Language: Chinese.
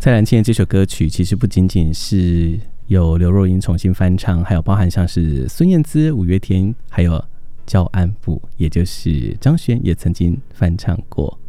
蔡澜倩这首歌曲其实不仅仅是有刘若英重新翻唱，还有包含像是孙燕姿、五月天，还有焦安溥，也就是张悬也曾经翻唱过。